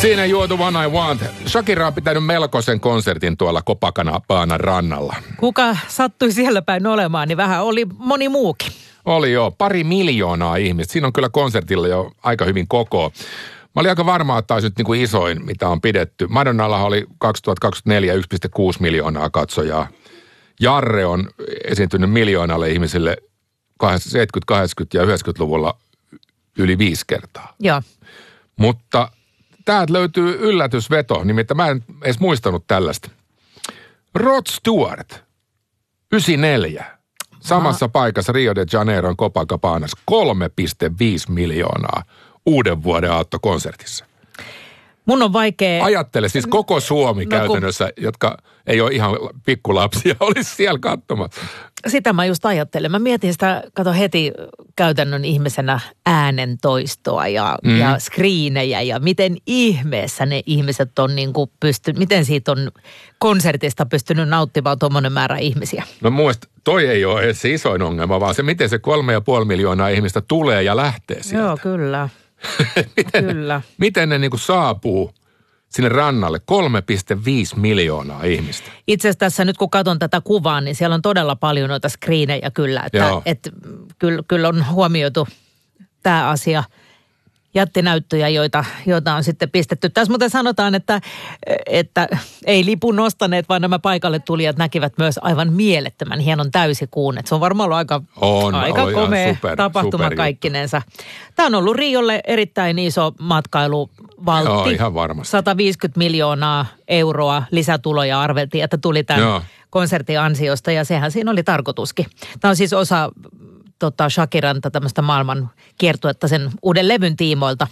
Siinä You're the One I Want. Shakira on pitänyt melkoisen konsertin tuolla Copacabana rannalla. Kuka sattui siellä päin olemaan, niin vähän oli moni muukin. Oli jo 2 miljoonaa ihmistä. Siinä on kyllä konsertilla jo aika hyvin koko. Mä olin aika varma, että tämä olisi nyt niin kuin isoin, mitä on pidetty. Madonnallahan oli 2024 1,6 miljoonaa katsojaa. Jarre on esiintynyt miljoonalle ihmisille 70-, 80- ja 90-luvulla yli 5 kertaa. Joo. Mutta täältä löytyy yllätysveto, nimittäin mä en edes muistanut tällaista. Rod Stewart, 94, samassa paikassa Rio de Janeiron Copacabanassa 3,5 miljoonaa uuden vuoden aattokonsertissa. Mun on vaikea... Ajattele, siis koko Suomi käytännössä, jotka ei ole ihan pikkulapsia, olisi siellä katsomassa. Sitä mä just ajattelen. Mä mietin sitä, kato heti käytännön ihmisenä äänentoistoa ja skriinejä ja miten ihmeessä ne ihmiset on niin kuin miten siitä on konsertista pystynyt nauttimaan tuommoinen määrä ihmisiä. No mun mielestä toi ei ole edes se isoin ongelma, vaan se miten se 3,5 miljoonaa ihmistä tulee ja lähtee sieltä. Joo, kyllä. Miten ne niin kuin saapuu sinne rannalle 3,5 miljoonaa ihmistä? Itse asiassa tässä nyt kun katson tätä kuvaa, niin siellä on todella paljon noita screenejä kyllä. Että kyllä on huomioitu tämä asia. Jättinäyttöjä, joita on sitten pistetty. Tässä muuten sanotaan, että ei lipun nostaneet, vaan nämä paikalle tulijat näkivät myös aivan mielettömän hienon täysikuun. Että se on varmaan ollut aika komea tapahtuma kaikkinensa. Tämä on ollut Riolle erittäin iso matkailuvaltti. Joo, ihan varmasti. 150 miljoonaa euroa lisätuloja arveltiin, että tuli tämän konsertin ansiosta ja sehän siinä oli tarkoituskin. Tämä on siis osa... Shakiran tämmöistä maailman kiertuetta sen uuden levyn tiimoilta.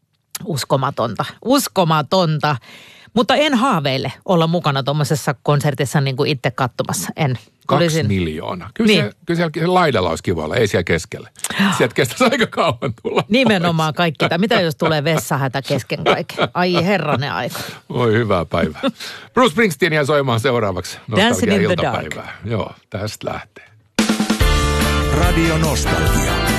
Uskomatonta. Mutta en haaveile olla mukana tuommoisessa konsertissa niin kuin itse katsomassa. En. 2 miljoonaa. Kyllä siellä laidalla olisi kiva olla, ei siellä keskellä. Sieltä kestäisi aika kauan tulla. Nimenomaan kaikki. Mitä jos tulee vessahätä kesken kaiken? Ai herranen aika. Voi hyvää päivää. Bruce Springsteenia soimaan seuraavaksi. Dancing in the dark. Joo, tästä lähtee. Radio Nostalgia.